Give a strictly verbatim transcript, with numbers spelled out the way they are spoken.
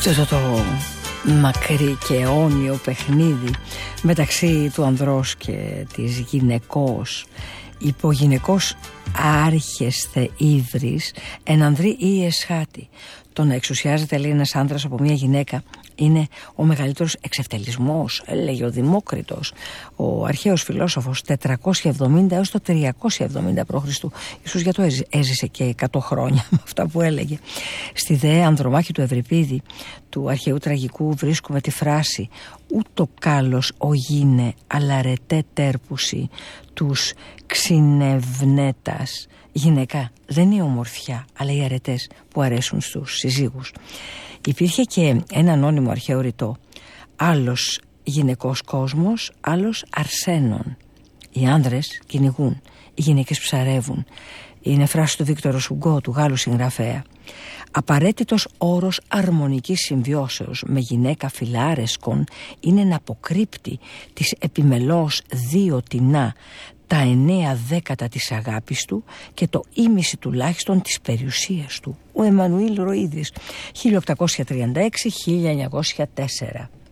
Αυτό το μακρύ και αιώνιο παιχνίδι μεταξύ του ανδρός και της γυναικός, υπογυναικός άρχεσθε ύβρις, εν ανδρή ή εσχάτη. Το να εξουσιάζεται, λέει, ένας άνδρας από μια γυναίκα είναι ο μεγαλύτερος εξευτελισμός, έλεγε ο Δημόκριτος, ο αρχαίος φιλόσοφος, τετρακόσια εβδομήντα έως το τριακόσια εβδομήντα π.Χ. Ίσως για το έζησε και εκατό χρόνια με αυτά που έλεγε. Στη δε Ανδρομάχη του Ευρυπίδη, του αρχαίου τραγικού, βρίσκουμε τη φράση «Ούτω κάλος ο γίνε, αλλά ρετέ τέρπουσι τους ξυνευνέτας». Γυναίκα δεν είναι η ομορφιά, αλλά οι αρετές που αρέσουν στους συζύγους. Υπήρχε και ένα ανώνυμο αρχαίο ρητό, άλλος γυναικός κόσμος, άλλος αρσένων. Οι άνδρες κυνηγούν, οι γυναίκες ψαρεύουν. Είναι φράση του Βίκτορο Σουγκό, του Γάλλου συγγραφέα. Απαραίτητος όρος αρμονικής συμβιώσεως με γυναίκα φιλάρεσκον είναι να αποκρύπτει τις επιμελώς δύο τεινά, τα εννέα δέκατα της αγάπης του και το ήμιση τουλάχιστον της περιουσίας του. Ο Εμμανουήλ Ροΐδης, χίλια οκτακόσια τριάντα έξι με χίλια εννιακόσια τέσσερα.